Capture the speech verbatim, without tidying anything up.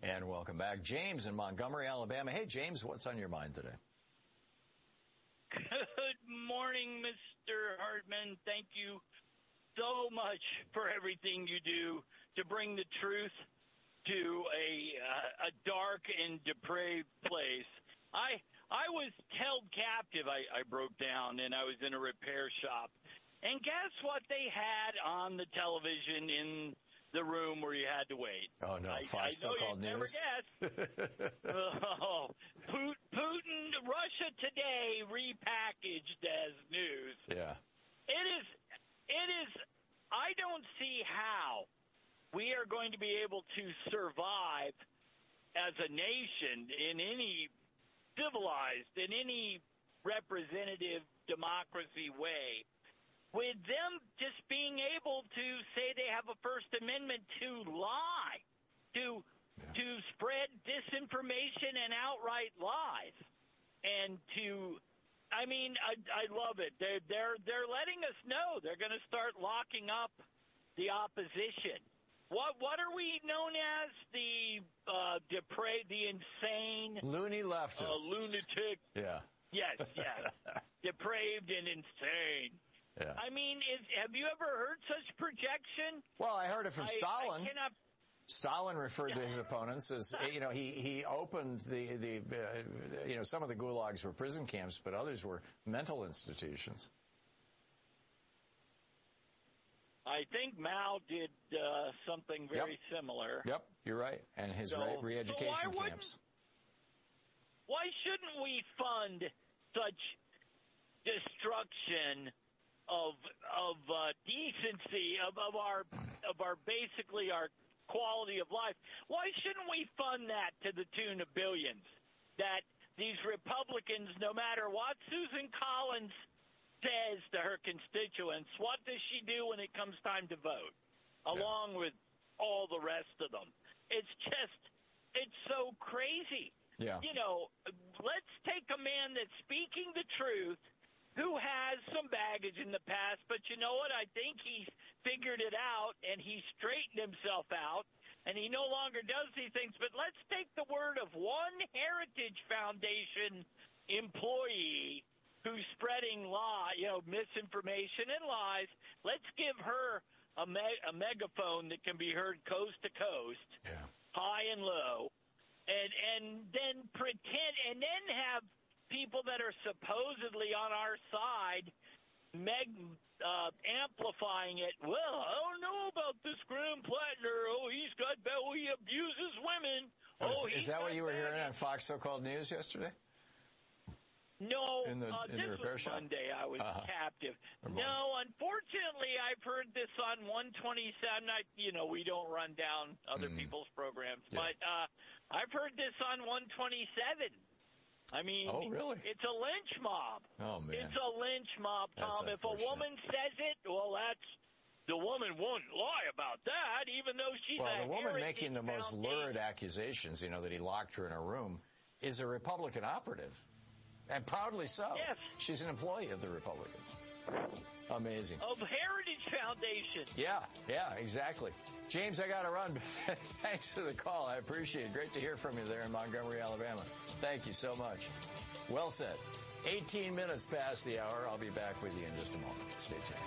And welcome back. James in Montgomery, Alabama. Hey, James, what's on your mind today? Good morning, Mister Hartman. Thank you so much for everything you do to bring the truth to a uh, a dark and depraved place. I I was held captive. I, I broke down, and I was in a repair shop. And guess what they had on the television in the room where you had to wait? Oh, no, I, Fox I know so-called you'd news. Never guess. oh, Putin, Russia Today repackaged as news. Yeah. It is, it is, I don't see how we are going to be able to survive as a nation in any civilized, in any representative democracy way, with them just being able to say they have a First Amendment to lie, to yeah. to spread disinformation and outright lies, and to, I mean, I, I love it. They're they're they're letting us know they're going to start locking up the opposition. What what are we known as? The uh, depraved, the insane, loony leftists, uh, lunatic. Yeah. Yes, yes, depraved and insane. Yeah. I mean, is, have you ever heard such projection? Well, I heard it from I, Stalin. I cannot... Stalin referred to his opponents as, you know, he, he opened the, the uh, you know, some of the gulags were prison camps, but others were mental institutions. I think Mao did uh, something very yep. similar. Yep, you're right. And his so, re- re-education so why camps. Why shouldn't we fund such destruction of of uh, decency of, of our of our basically our quality of life? Why shouldn't we fund that to the tune of billions? That these Republicans, no matter what Susan Collins says to her constituents, what does she do when it comes time to vote? Along yeah. with all the rest of them. It's just, it's so crazy. Yeah. You know, let's take a man that's speaking the truth, who has some baggage in the past, but you know what? I think he's figured it out, and he's straightened himself out, and he no longer does these things. But let's take the word of one Heritage Foundation employee who's spreading lie, you know, misinformation and lies. Let's give her a, me- a megaphone that can be heard coast to coast, yeah. high and low, and and then pretend, and then have people that are supposedly on our side meg, uh, amplifying it. Well, I don't know about this Graham Plattner. Oh, he's got, oh, he abuses women. Oh, oh, is, is that what you were hearing on Fox So-Called News yesterday? No, in the, uh, in this the repair was shop? Monday. I was uh-huh. captive. Remote. No, unfortunately, I've heard this on one twenty-seven. I, you know, we don't run down other mm. people's programs, yeah. but uh, I've heard this on one twenty-seven. I mean, oh, really? It's a lynch mob. Oh, man. It's a lynch mob, Tom. If a woman says it, well, that's, the woman won't lie about that, even though she's well, a the woman Heritage making the most Foundation. lurid accusations, you know, that he locked her in a room, is a Republican operative. And proudly so. Yes. She's an employee of the Republicans. Amazing. Of Heritage Foundation. Yeah, yeah, exactly. James, I got to run. Thanks for the call. I appreciate it. Great to hear from you there in Montgomery, Alabama. Thank you so much. Well said. eighteen minutes past the hour. I'll be back with you in just a moment. Stay tuned.